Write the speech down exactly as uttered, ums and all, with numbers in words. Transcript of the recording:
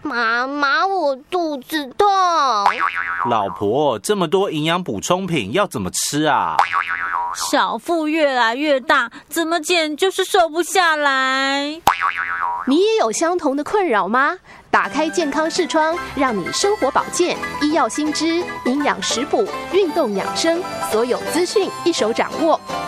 妈妈，我肚子痛。 老婆，这么多营养补充品要怎么吃啊？ 小腹越来越大，怎么减就是瘦不下来。 你也有相同的困扰吗？打开健康视窗，让你生活保健、医药新知、营养食补、运动养生，所有资讯一手掌握。